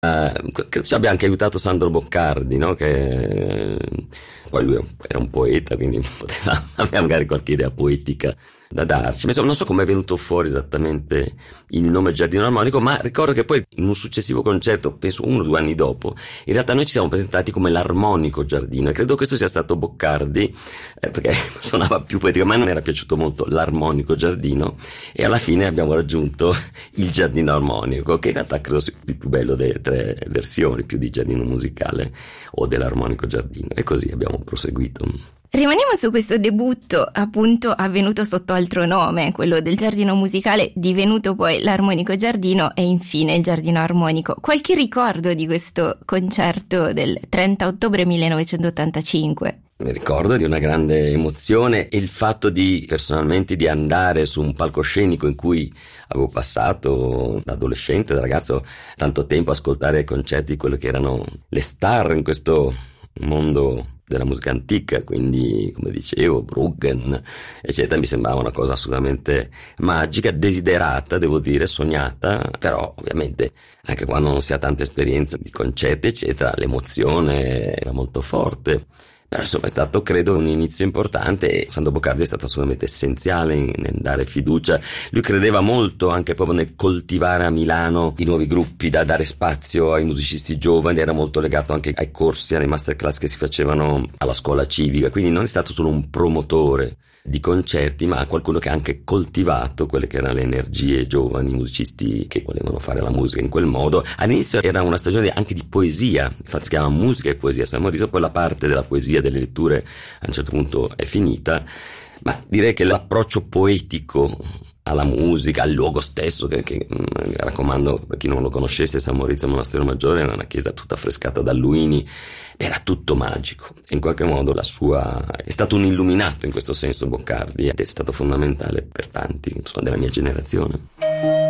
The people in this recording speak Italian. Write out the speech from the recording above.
Credo ci abbia anche aiutato Sandro Boccardi, no? Che poi lui era un poeta, quindi aveva magari qualche idea poetica da darci. Ma insomma, non so come è venuto fuori esattamente il nome Giardino Armonico, ma ricordo che poi in un successivo concerto, penso 1 o 2 anni dopo, in realtà noi ci siamo presentati come l'Armonico Giardino, e credo questo sia stato Boccardi, perché suonava più poetico, ma non era piaciuto molto l'Armonico Giardino, e alla fine abbiamo raggiunto il Giardino Armonico, che in realtà credo sia il più bello delle 3 versioni, più di Giardino Musicale o dell'Armonico Giardino, e così abbiamo proseguito. Rimaniamo su questo debutto, appunto avvenuto sotto altro nome, quello del Giardino Musicale, divenuto poi l'Armonico Giardino e infine il Giardino Armonico. Qualche ricordo di questo concerto del 30 ottobre 1985? Mi ricordo di una grande emozione e il fatto di personalmente di andare su un palcoscenico in cui avevo passato da adolescente, da ragazzo, tanto tempo a ascoltare concerti di quello che erano le star in questo mondo della musica antica, quindi come dicevo Bruggen eccetera. Mi sembrava una cosa assolutamente magica, desiderata, devo dire, sognata, però ovviamente anche quando non si ha tanta esperienza di concerti eccetera l'emozione era molto forte. Però insomma è stato, credo, un inizio importante, e Sandro Boccardi è stato assolutamente essenziale nel dare fiducia. Lui credeva molto anche proprio nel coltivare a Milano i nuovi gruppi, da dare spazio ai musicisti giovani, era molto legato anche ai corsi, alle masterclass che si facevano alla scuola civica, quindi non è stato solo un promotore di concerti, ma qualcuno che ha anche coltivato quelle che erano le energie giovani, musicisti che volevano fare la musica in quel modo. All'inizio era una stagione anche di poesia, infatti si chiama Musica e Poesia San Maurizio, poi la parte della poesia, delle letture a un certo punto è finita, ma direi che l'approccio poetico alla musica, al luogo stesso, che raccomando per chi non lo conoscesse, San Maurizio Monastero Maggiore era una chiesa tutta affrescata da Luini, era tutto magico, e in qualche modo è stato un illuminato in questo senso Boccardi, ed è stato fondamentale per tanti, insomma, della mia generazione.